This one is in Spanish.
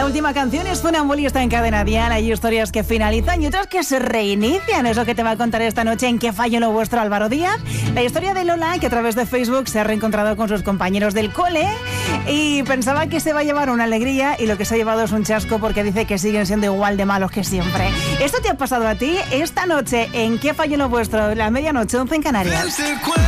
última canción es Funambulista en Cadena Dial. Hay historias que finalizan y otras que se reinician. Es lo que te va a contar esta noche en ¿Qué fallo lo vuestro, Álvaro Díaz? La historia de Lola, que a través de Facebook se ha reencontrado con sus compañeros del cole y pensaba que se va a llevar una alegría y lo que se ha llevado es un chasco porque dice que siguen siendo igual de malos que siempre. ¿Esto te ha pasado a ti? Esta noche en ¿Qué fallo lo vuestro? La medianoche, 11 en Canarias.